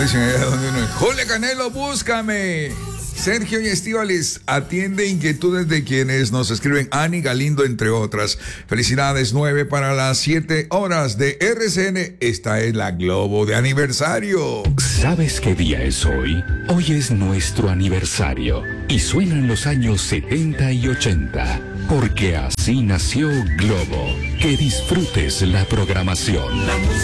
dicen allá donde uno es. Julio Canelo, búscame. Sergio y Estíbaliz atiende inquietudes de quienes nos escriben. Ani Galindo, entre otras. Felicidades, 9 para las 7 horas de RCN. Esta es la Globo de aniversario. ¿Sabes qué día es hoy? Hoy es nuestro aniversario. Y suenan los años 70 y 80. Porque así nació Globo. Que disfrutes la programación.